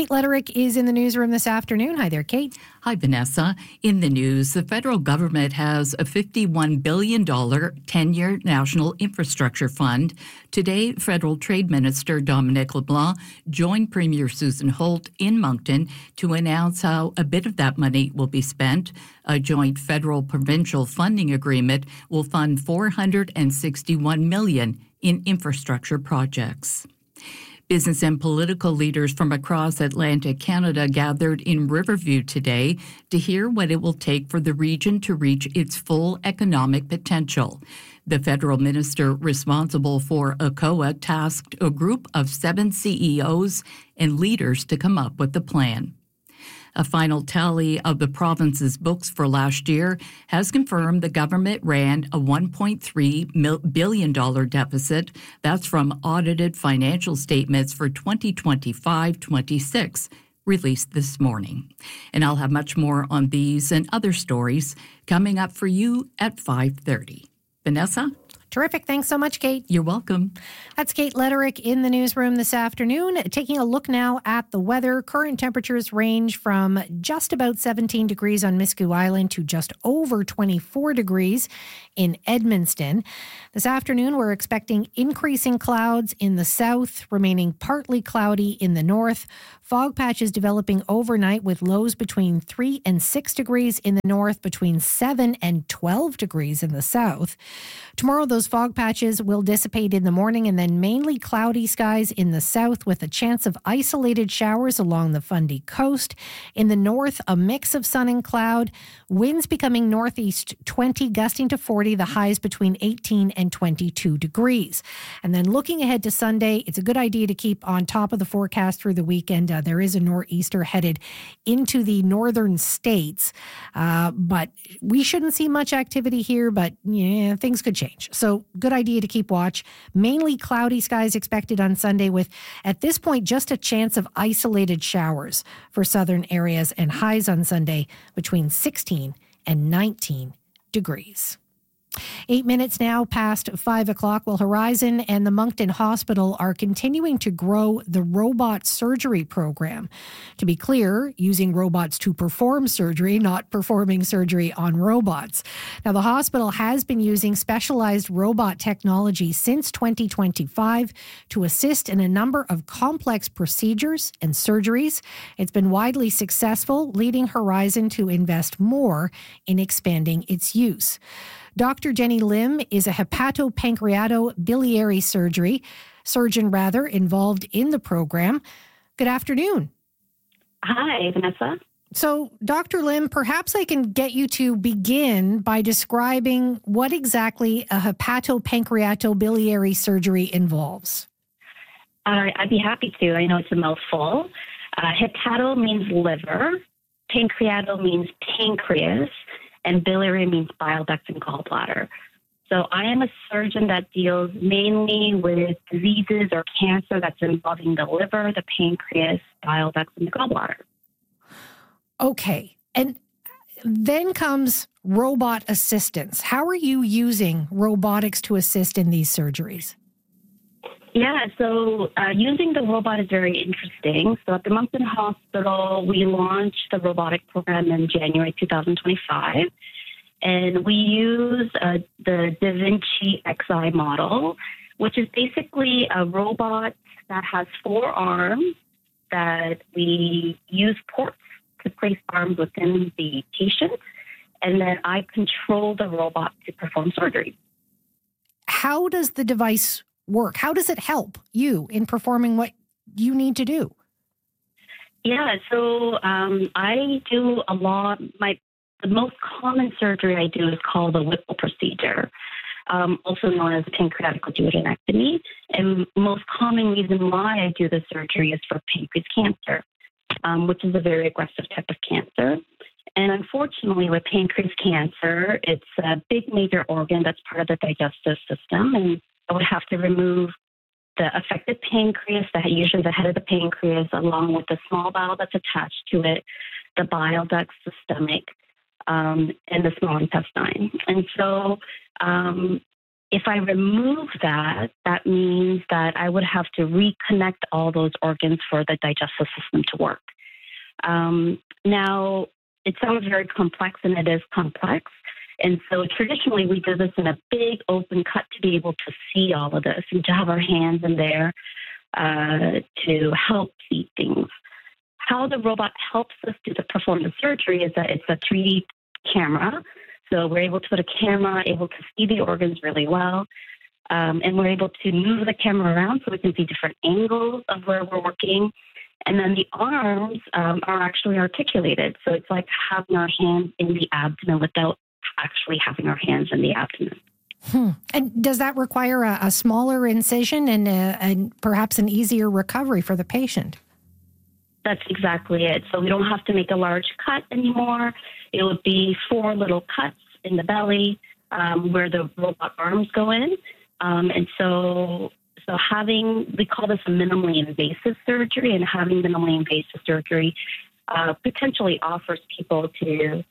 Kate Letterick is in the newsroom this afternoon. Hi there, Kate. Hi, Vanessa. In the news, the federal government has a $51 billion 10-year national infrastructure fund. Today, Federal Trade Minister Dominic LeBlanc joined Premier Susan Holt in Moncton to announce how a bit of that money will be spent. A joint federal-provincial funding agreement will fund $461 million in infrastructure projects. Business and political leaders from across Atlantic Canada gathered in Riverview today to hear what it will take for the region to reach its full economic potential. The federal minister responsible for ACOA tasked a group of 7 CEOs and leaders to come up with a plan. A final tally of the province's books for last year has confirmed the government ran a $1.3 billion deficit. That's from audited financial statements for 2025-26, released this morning. And I'll have much more on these and other stories coming up for you at 5:30. Vanessa? Terrific. Thanks so much, Kate. You're welcome. That's Kate Letterick in the newsroom this afternoon. Taking a look now at the weather. Current temperatures range from just about 17 degrees on Miscou Island to just over 24 degrees in Edmundston. This afternoon, we're expecting increasing clouds in the south, remaining partly cloudy in the north. Fog patches developing overnight with lows between 3 and 6 degrees in the north, between 7 and 12 degrees in the south. Tomorrow, those fog patches will dissipate in the morning and then mainly cloudy skies in the south with a chance of isolated showers along the Fundy coast. In the north, a mix of sun and cloud. Winds becoming northeast 20, gusting to 40, the highs between 18 and 22 degrees. And then looking ahead to Sunday, it's a good idea to keep on top of the forecast through the weekend. There is a nor'easter headed into the northern states, but we shouldn't see much activity here, but yeah, things could change. So good idea to keep watch. Mainly cloudy skies expected on Sunday with, at this point, just a chance of isolated showers for southern areas and highs on Sunday between 16 and 19 degrees. 8 minutes now past 5 o'clock. Well, Horizon and the Moncton Hospital are continuing to grow the robot surgery program. To be clear, using robots to perform surgery, not performing surgery on robots. Now, the hospital has been using specialized robot technology since 2025 to assist in a number of complex procedures and surgeries. It's been widely successful, leading Horizon to invest more in expanding its use. Dr. Jenny Lim is a hepatopancreatobiliary surgeon involved in the program. Good afternoon. Hi, Vanessa. So, Dr. Lim, perhaps I can get you to begin by describing what exactly a hepatopancreatobiliary surgery involves. I'd be happy to. I know it's a mouthful. Hepato means liver, pancreato means pancreas, and biliary means bile duct and gallbladder. So I am a surgeon that deals mainly with diseases or cancer that's involving the liver, the pancreas, bile ducts, and the gallbladder. Okay. And then comes robot assistance. How are you using robotics to assist in these surgeries? Yeah, so using the robot is very interesting. So at the Moncton Hospital, we launched the robotic program in January 2025, and we use the Da Vinci Xi model, which is basically a robot that has 4 arms that we use ports to place arms within the patient, and then I control the robot to perform surgery. How does the device work? How does it help you in performing what you need to do? Yeah, so I do a lot. The most common surgery I do is called the Whipple procedure, also known as pancreatic duodenectomy. And most common reason why I do the surgery is for pancreas cancer, which is a very aggressive type of cancer. And unfortunately, with pancreas cancer, it's a big major organ that's part of the digestive system, and I would have to remove the affected pancreas, usually the head of the pancreas, along with the small bowel that's attached to it, the bile ducts, the stomach, and the small intestine. And so If I remove that, that means that I would have to reconnect all those organs for the digestive system to work. Now, it sounds very complex, and it is complex. And so traditionally, we do this in a big open cut to be able to see all of this and to have our hands in there to help see things. How the robot helps us perform the surgery is that it's a 3D camera. So we're able to put a camera, able to see the organs really well. And we're able to move the camera around so we can see different angles of where we're working. And then the arms are actually articulated. So it's like having our hands in the abdomen without actually having our hands in the abdomen. And does that require a smaller incision and perhaps an easier recovery for the patient? That's exactly it. So we don't have to make a large cut anymore. It would be 4 little cuts in the belly where the robot arms go in. And so we call this a minimally invasive surgery, and having minimally invasive surgery potentially offers people to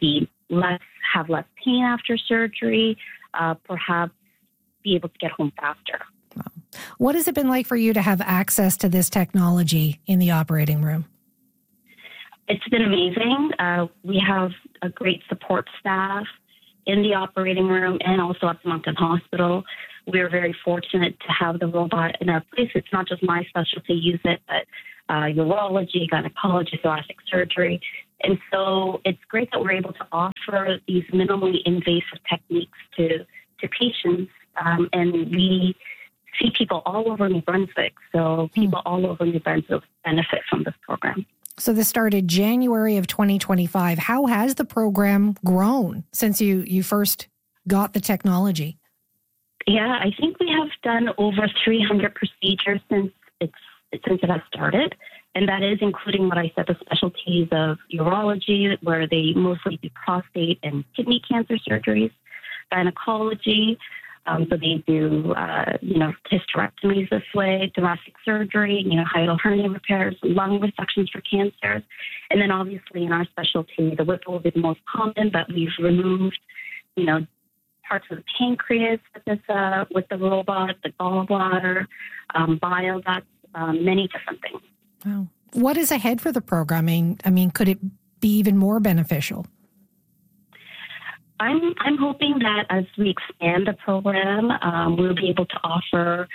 have less pain after surgery, perhaps be able to get home faster. Wow. What has it been like for you to have access to this technology in the operating room? It's been amazing. We have a great support staff in the operating room and also at the Moncton Hospital. We're very fortunate to have the robot in our place. It's not just my specialty use it, but urology, gynecology, thoracic surgery. And so it's great that we're able to offer these minimally invasive techniques to patients. And we see people all over New Brunswick. So people all over New Brunswick benefit from this program. So this started January of 2025. How has the program grown since you first got the technology? Yeah, I think we have done over 300 procedures since it has started. And that is including what I said, the specialties of urology, where they mostly do prostate and kidney cancer surgeries, gynecology, so they do, hysterectomies this way, thoracic surgery, hiatal hernia repairs, lung resections for cancers. And then obviously in our specialty, the Whipple will be the most common, but we've removed, parts of the pancreas with the robot, the gallbladder, bile ducts, many different things. Wow. What is ahead for the programming? I mean, could it be even more beneficial? I'm hoping that as we expand the program, we'll be able to offer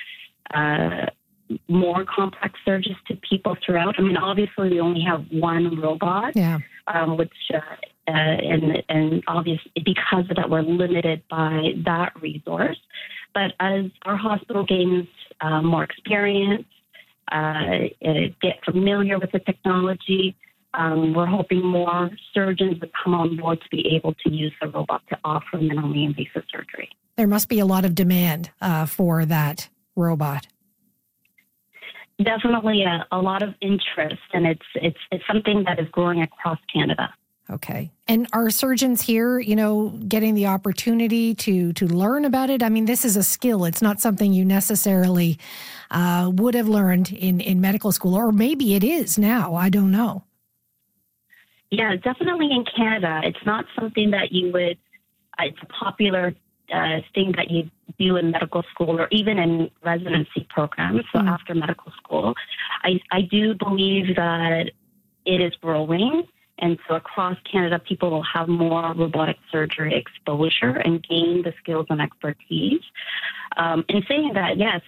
more complex surgeries to people throughout. I mean, obviously, we only have one robot, which and obviously because of that, we're limited by that resource. But as our hospital gains more experience, get familiar with the technology, we're hoping more surgeons would come on board to be able to use the robot to offer minimally invasive surgery. There must be a lot of demand for that robot. Definitely a lot of interest, and it's something that is growing across Canada. Okay. And are surgeons here, getting the opportunity to learn about it? I mean, this is a skill. It's not something you necessarily would have learned in medical school, or maybe it is now. I don't know. Yeah, definitely in Canada. It's not something that you would, it's a popular thing that you do in medical school or even in residency programs. So after medical school, I do believe that it is growing. And so across Canada, people will have more robotic surgery exposure and gain the skills and expertise. In saying that, yes,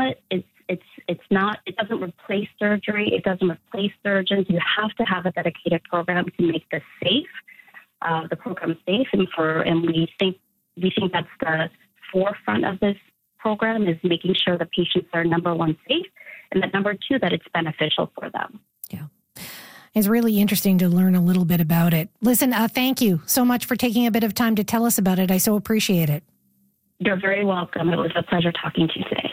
it doesn't replace surgery. It doesn't replace surgeons. You have to have a dedicated program to make this safe, the program safe. And we think that's the forefront of this program is making sure the patients are, number one, safe, and that number two, that it's beneficial for them. Yeah. It's really interesting to learn a little bit about it. Listen, thank you so much for taking a bit of time to tell us about it. I so appreciate it. You're very welcome. It was a pleasure talking to you today.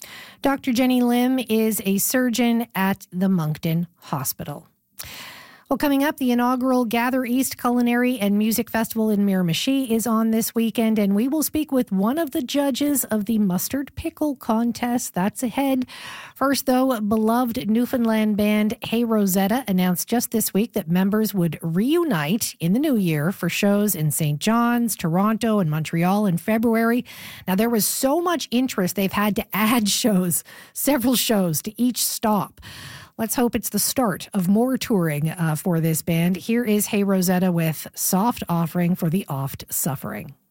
Dr. Jenny Lim is a surgeon at the Moncton Hospital. Well, coming up, the inaugural Gather East Culinary and Music Festival in Miramichi is on this weekend, and we will speak with one of the judges of the Mustard Pickle Contest. That's ahead. First, though, beloved Newfoundland band Hey Rosetta announced just this week that members would reunite in the new year for shows in St. John's, Toronto, and Montreal in February. Now, there was so much interest, they've had to add shows, several shows to each stop. Let's hope it's the start of more touring for this band. Here is Hey Rosetta with Soft Offering for the Oft Suffering.